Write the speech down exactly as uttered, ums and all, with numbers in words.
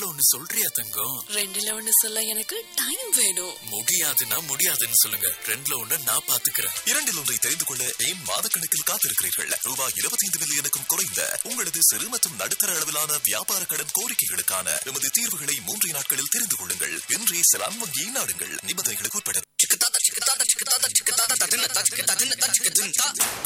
ரெண்டுல ஒண்ணு சொல்றியா தங்கம்? ரெண்டுல ஒண்ணு சொல்ல எனக்கு டைம் வேணும். முடியாதுன்னா முடியாதுன்னு சொல்லுங்க. ரெண்டுல ஒண்ணு நான் பாத்துக்கிறேன். இரண்டில் ஒன்றை தெரிந்து கொள்ள ஏன் மாதக்கணக்கில் காத்திருக்கிறீர்கள்? ரூபாய் இருபத்தி ஐந்து மில்லியனுக்கும் குறைந்த உங்களது சிறு மற்றும் நடுத்தர அளவிலான வியாபார கடன் கோரிக்கைகளுக்கான எமது தீர்வுகளை மூன்று நாட்களில் தெரிந்து கொள்ளுங்கள். இன்றே செலான் வங்கியை நாடுங்கள். நிபந்தனைகளுக்கு உட்பட